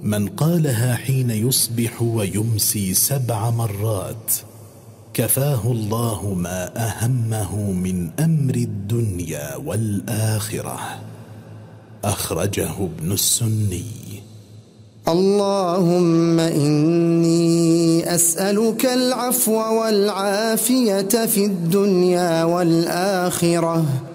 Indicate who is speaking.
Speaker 1: من قالها حين يصبح ويمسي 7 مرات كفاه الله ما أهمه من أمر الدنيا والآخرة. أخرجه ابن السني.
Speaker 2: اللهم إني أسألك العفو والعافية في الدنيا والآخرة.